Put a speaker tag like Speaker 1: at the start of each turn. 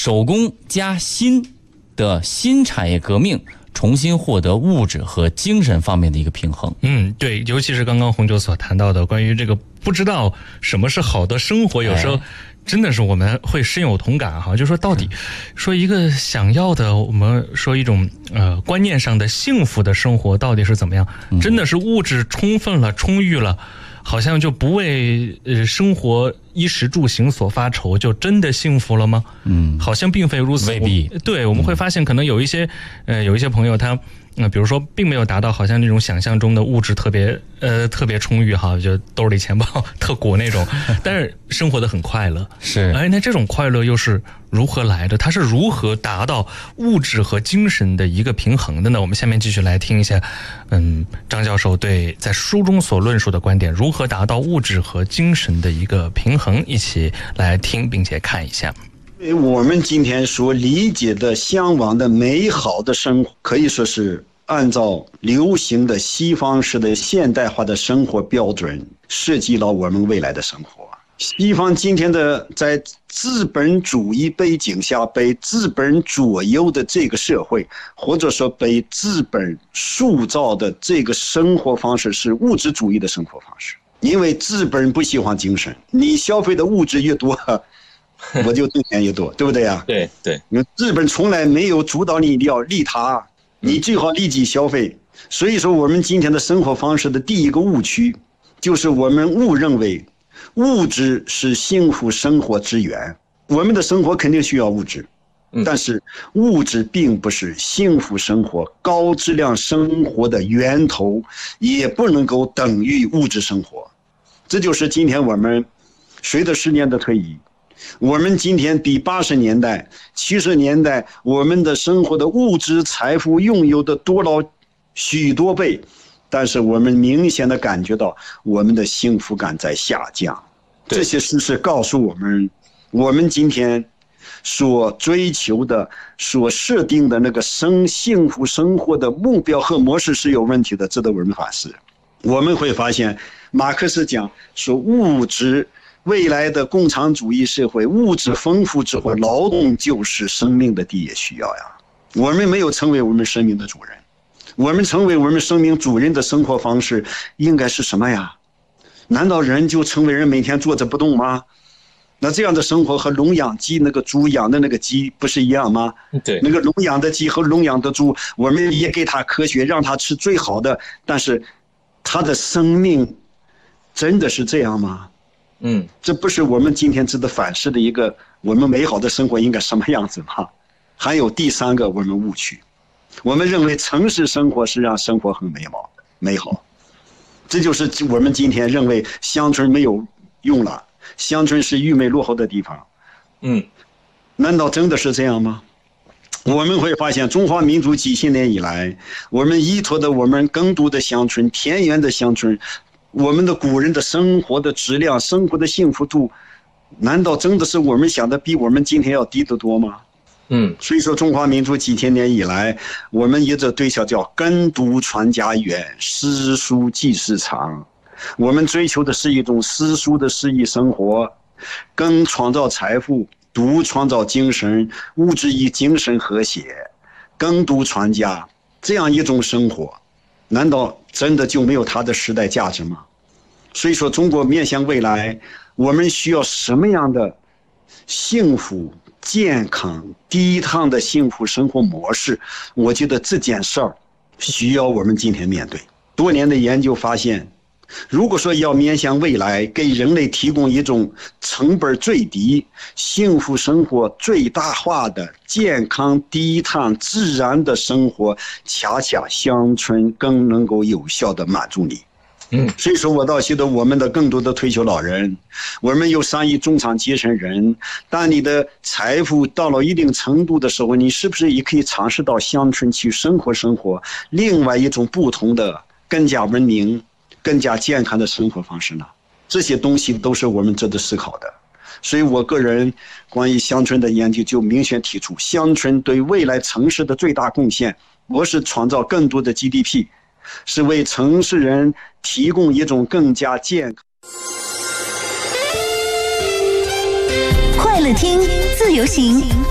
Speaker 1: 手工加新的新产业革命，重新获得物质和精神方面的一个平衡。
Speaker 2: 对，尤其是刚刚洪九所谈到的关于这个不知道什么是好的生活，有时候真的是我们会深有同感哈。就说到底说一个想要的，我们说一种观念上的幸福的生活到底是怎么样，真的是物质充分了充裕了，好像就不为生活衣食住行所发愁，就真的幸福了吗？好像并非如此，
Speaker 1: 未必。
Speaker 2: 对，我们会发现可能有一些朋友他比如说并没有达到好像那种想象中的物质特别充裕哈，就兜里钱包特鼓那种，但是生活的很快乐。
Speaker 1: 是，
Speaker 2: 那这种快乐又是如何来的？它是如何达到物质和精神的一个平衡的呢？我们下面继续来听一下，张教授对在书中所论述的观点，如何达到物质和精神的一个平衡，一起来听并且看一下。
Speaker 3: 我们今天所理解的向往的美好的生活，可以说是按照流行的西方式的现代化的生活标准设计了我们未来的生活。西方今天的在资本主义背景下被资本左右的这个社会，或者说被资本塑造的这个生活方式是物质主义的生活方式。因为资本不喜欢精神，你消费的物质越多，我就挣钱越多，对不对呀？
Speaker 4: 对，
Speaker 3: 日本从来没有主导你要利他，你最好立即消费。所以说我们今天的生活方式的第一个误区，就是我们误认为物质是幸福生活之源。我们的生活肯定需要物质，但是物质并不是幸福生活、高质量生活的源头，也不能够等于物质生活。这就是今天我们随着10年的推移，我们今天比80年代、70年代我们的生活的物质财富拥有的多了许多倍，但是我们明显的感觉到我们的幸福感在下降。这些事实告诉我们，我们今天所追求的、所设定的那个幸福生活的目标和模式是有问题的，值得我们反思。我们会发现，马克思讲说物质未来的共产主义社会，物质丰富之后，劳动就是生命的第一需要呀。我们没有成为我们生命的主人，我们成为我们生命主人的生活方式应该是什么呀？难道人就成为人每天坐着不动吗？那这样的生活和笼养鸡那个猪养的那个鸡不是一样吗？
Speaker 4: 对，
Speaker 3: 那个笼养的鸡和笼养的猪，我们也给它科学，让它吃最好的，但是它的生命真的是这样吗？这不是我们今天值得反思的一个我们美好的生活应该什么样子吗？还有第3个我们误区，我们认为城市生活是让生活很美好，这就是我们今天认为乡村没有用了，乡村是愚昧落后的地方。难道真的是这样吗？我们会发现中华民族几千年以来，我们依托的我们耕读的乡村、田园的乡村，我们的古人的生活的质量、生活的幸福度，难道真的是我们想的比我们今天要低得多吗？所以说中华民族几千年以来，我们一直对象叫耕读传家远，诗书继世长。我们追求的是一种诗书的诗意生活，耕创造财富，读创造精神，物质与精神和谐，耕读传家，这样一种生活，难道真的就没有它的时代价值吗？所以说中国面向未来，我们需要什么样的幸福健康低碳的幸福生活模式？我觉得这件事儿需要我们今天面对。多年的研究发现，如果说要面向未来，给人类提供一种成本最低、幸福生活最大化的健康低碳自然的生活，恰恰乡村更能够有效的满足你。所以说我倒觉得我们的更多的退休老人，我们有3亿中产阶层人，当你的财富到了一定程度的时候，你是不是也可以尝试到乡村去生活另外一种不同的更加文明更加健康的生活方式呢？这些东西都是我们值得思考的。所以我个人关于乡村的研究就明确提出，乡村对未来城市的最大贡献不是创造更多的 GDP， 是为城市人提供一种更加健康。
Speaker 5: 快乐听，自由行，